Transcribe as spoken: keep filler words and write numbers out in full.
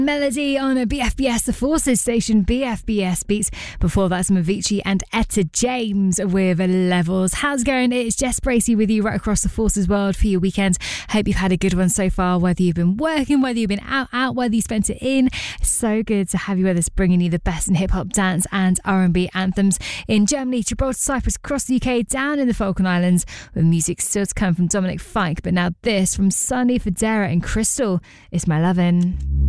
Melody on a B F B S, the Forces station, B F B S Beats. Before that, some Avicii and Etta James with Levels. How's it going? It's Jess Bracey with you right across the Forces world for your weekend. Hope you've had a good one so far, whether you've been working, whether you've been out, out, whether you spent it in. So good to have you with us, bringing you the best in hip-hop, dance and R and B anthems in Germany, Gibraltar, Cyprus, across the U K, down in the Falkland Islands, with music still to come from Dominic Fike. But now this from Sunny Federa and Crystal is My Lovin'.